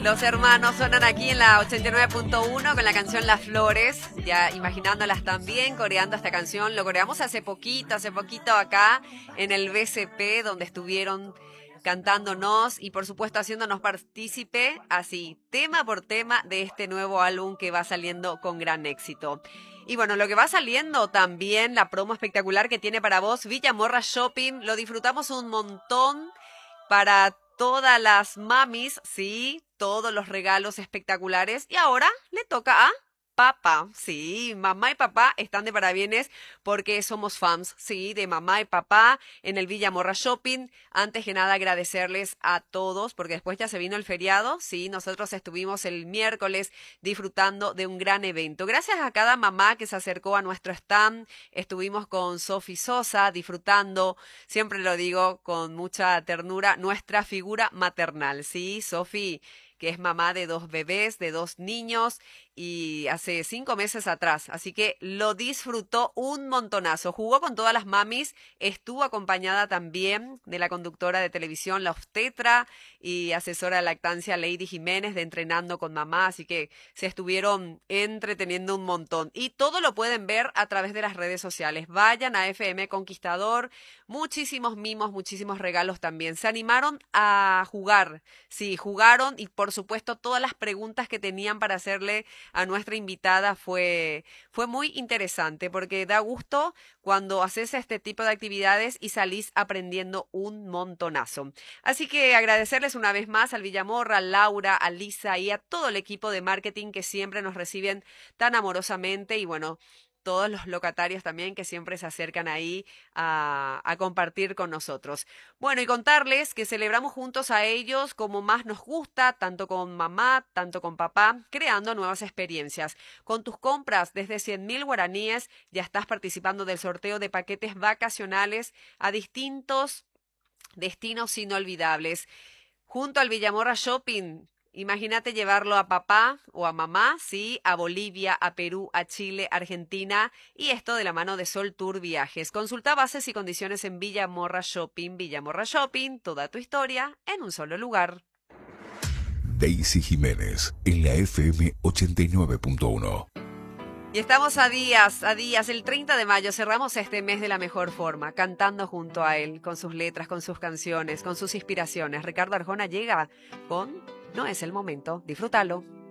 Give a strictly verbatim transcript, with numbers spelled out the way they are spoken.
Los hermanos suenan aquí en la ochenta y nueve punto uno con la canción Las Flores, ya imaginándolas también, coreando esta canción. Lo coreamos hace poquito, hace poquito acá en el B C P, donde estuvieron cantándonos y por supuesto haciéndonos partícipe, así, tema por tema de este nuevo álbum que va saliendo con gran éxito. Y bueno, lo que va saliendo también, la promo espectacular que tiene para vos Villa Morra Shopping, lo disfrutamos un montón para todas las mamis, sí, todos los regalos espectaculares. Y ahora le toca a papá, sí, mamá y papá están de parabienes porque somos fans, sí, de mamá y papá en el Villa Morra Shopping. Antes que nada agradecerles a todos porque después ya se vino el feriado, sí, nosotros estuvimos el miércoles disfrutando de un gran evento. Gracias a cada mamá que se acercó a nuestro stand, estuvimos con Sofi Sosa disfrutando, siempre lo digo con mucha ternura, nuestra figura maternal, sí, Sofi, que es mamá de dos bebés, de dos niños, y hace cinco meses atrás, así que lo disfrutó un montonazo. Jugó con todas las mamis, estuvo acompañada también de la conductora de televisión, la obstetra y asesora de lactancia Lady Jiménez de Entrenando con Mamá, así que se estuvieron entreteniendo un montón. Y todo lo pueden ver a través de las redes sociales. Vayan a F M Conquistador, muchísimos mimos, muchísimos regalos también. Se animaron a jugar, sí, jugaron y por supuesto todas las preguntas que tenían para hacerle a nuestra invitada fue, fue muy interesante porque da gusto cuando haces este tipo de actividades y salís aprendiendo un montonazo. Así que agradecerles una vez más al Villamorra, a Laura, a Lisa y a todo el equipo de marketing que siempre nos reciben tan amorosamente y bueno, todos los locatarios también que siempre se acercan ahí a, a compartir con nosotros. Bueno, y contarles que celebramos juntos a ellos como más nos gusta, tanto con mamá, tanto con papá, creando nuevas experiencias. Con tus compras desde cien mil guaraníes ya estás participando del sorteo de paquetes vacacionales a distintos destinos inolvidables. Junto al Villamorra Shopping, imagínate llevarlo a papá o a mamá, sí, a Bolivia, a Perú, a Chile, Argentina y esto de la mano de Sol Tour Viajes. Consulta bases y condiciones en Villamorra Shopping. Villamorra Shopping, toda tu historia en un solo lugar. Daisy Jiménez en la F M ochenta y nueve punto uno. Y estamos a días, a días, el treinta de mayo cerramos este mes de la mejor forma, cantando junto a él, con sus letras, con sus canciones, con sus inspiraciones. Ricardo Arjona llega con No es el momento, disfrútalo.